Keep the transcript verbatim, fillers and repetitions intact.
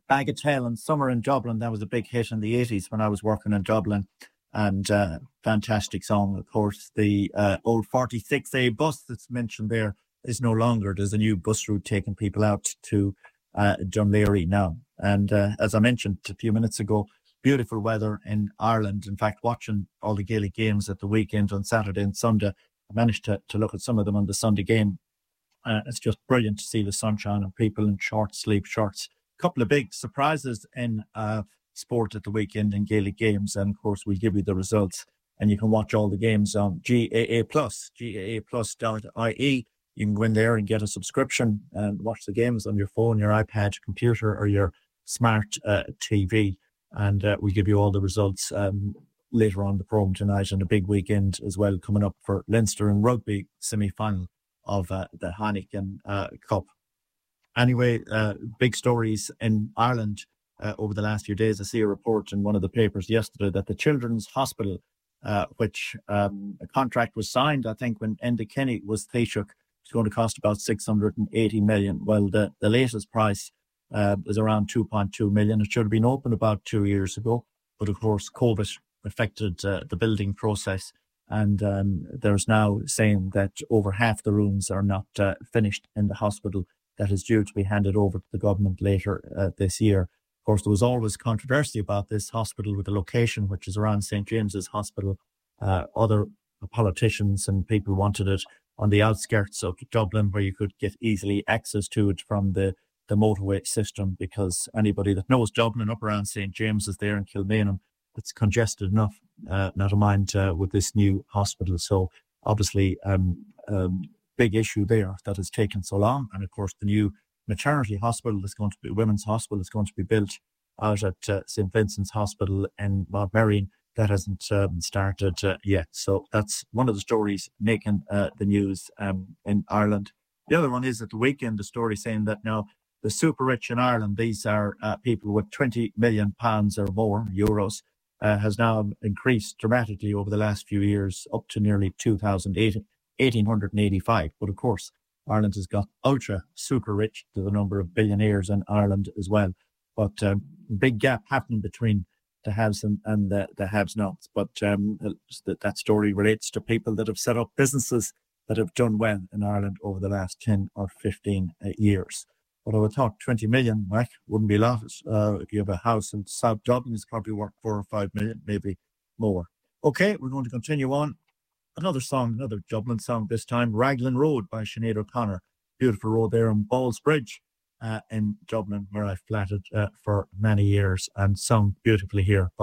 Bagatelle and Summer in Dublin. That was a big hit in the eighties when I was working in Dublin. And uh, fantastic song, of course. The uh, old forty-six A bus that's mentioned there is no longer. There's a new bus route taking people out to uh, Dunleary now. And uh, as I mentioned a few minutes ago, beautiful weather in Ireland. In fact, watching all the Gaelic games at the weekend on Saturday and Sunday, I managed to, to look at some of them on the Sunday game. Uh, it's just brilliant to see the sunshine and people in short sleeve shirts. A couple of big surprises in uh, sport at the weekend in Gaelic games. And of course, we'll give you the results. And you can watch all the games on G A A plus, G A A plus dot I E. You can go in there and get a subscription and watch the games on your phone, your iPad, computer, or your smart uh, T V. And uh, we give you all the results um, later on the programme tonight, and a big weekend as well coming up for Leinster and rugby semi-final of uh, the Heineken uh, Cup. Anyway, uh, big stories in Ireland uh, over the last few days. I see a report in one of the papers yesterday that the Children's Hospital, uh, which um, a contract was signed, I think, when Enda Kenny was Taoiseach, it's going to cost about six hundred eighty million. Well, the, the latest price uh, is around two point two million. It should have been opened about two years ago. But of course, COVID affected uh, the building process. And um, there's now saying that over half the rooms are not uh, finished in the hospital. That is due to be handed over to the government later uh, this year. Of course, there was always controversy about this hospital with the location, which is around Saint James's Hospital. Uh, other politicians and people wanted it on the outskirts of Dublin, where you could get easily access to it from the, the motorway system, because anybody that knows Dublin up around Saint James's there in Kilmainham, it's congested enough, uh, not a mind uh, with this new hospital. So obviously, um, um, big issue there that has taken so long. And of course, the new maternity hospital that's going to be, women's hospital is going to be built out at uh, Saint Vincent's Hospital in Mountmerrion. That hasn't um, started uh, yet. So that's one of the stories making uh, the news um, in Ireland. The other one is at the weekend, the story saying that now the super rich in Ireland, these are uh, people with twenty million pounds or more, euros, uh, has now increased dramatically over the last few years, up to nearly two thousand eight hundred, eighteen eighty-five. But of course, Ireland has got ultra super rich to the number of billionaires in Ireland as well. But um, big gap happening between the haves and, and the, the haves-nots. But um, that, that story relates to people that have set up businesses that have done well in Ireland over the last ten or fifteen uh, years. But I would thought twenty million, Mike, wouldn't be a lot. Uh, if you have a house in South Dublin, it's probably worth four or five million, maybe more. Okay, we're going to continue on. Another song, another Dublin song this time, Raglan Road by Sinead O'Connor. Beautiful road there in Ballsbridge uh, in Dublin, where I flatted uh, for many years, and sung beautifully here by